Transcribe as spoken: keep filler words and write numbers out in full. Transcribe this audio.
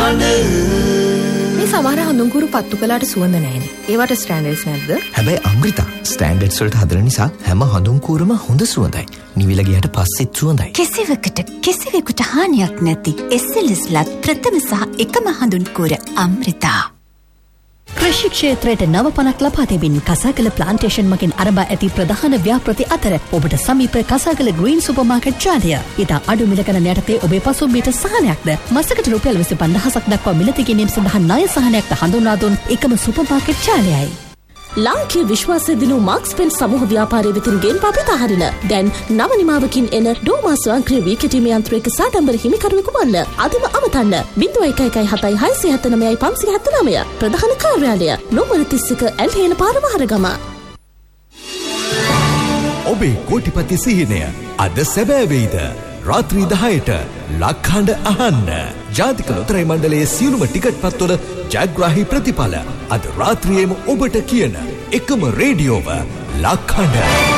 මේ සමහර හඳුන්කුරු පත්තු කළාට සුවඳ නැහැනේ. ඒවට ස්ටෑන්ඩඩ්ස් නැද්ද? හැබැයි අමෘතා ස්ටෑන්ඩඩ්ස් වලට හදන නිසා හැම හඳුන්කුරම හොඳ සුවඳයි. නිවිල ගියට පස්සෙත් සුවඳයි. කිසිවෙකුට කිසිවෙකුට හානියක් නැති එස් එල් එස් ලත් ප්‍රථම සහ එකම හඳුන්කුර අමෘතා. කෘෂි ක්ෂේත්‍රයට නව පණක් ලබා දෙමින් කසාගල ප්ලාන්ටේෂන් මගින් ආරම්භ ඇති ප්‍රධාන ව්‍යාපෘති අතර ඔබට සමීප කසාගල ග්‍රීන් සුපර් මාකට් ජාලය. ඉතා අඩු මිල ගණන් යටතේ ඔබේ පසුම්බියට සහනයක්ද මසකට රුපියල් විසි පන්දහසක් දක්වා මිලදී ගැනීම සඳහා ණය සහනයක්ද හඳුන්වා දුන් එකම සුපර් මාකට් ජාලයයි. ලාංකීය විශ්වාසය දිනු මාක්ස් පෙන් සමූහ ව්‍යාපාරයේ වෙතින් ගෙන් පපිත හරින දැන් නව නිමාවකින් එන ඩෝමා ස්වයංක්‍රීය වී කැටීම යන්ත්‍රයක සාඩම්බර හිමිකරුවෙකු වන්න අදම අමතන්න ज़ीरो एक एक हताई හයසිය හතනවය පන්සිය හතනවය ප්‍රධාන කාර්යාලය නොමර තිස් එක ඇල්හේන පාර මහරගම. ඔබේ කෝටිපති සිහිනය අද සැබෑ වෙයිද? රාත්‍රී දහයට ලක්හඬ අහන්න. ජාතික ලොතරැයි මණ්ඩලයේ සියලුම ටිකට් පත්වල ජයග්‍රාහී ප්‍රතිඵල අද රාත්‍රියේම ඔබට කියන එකම රේඩියෝව ලක්හඬ.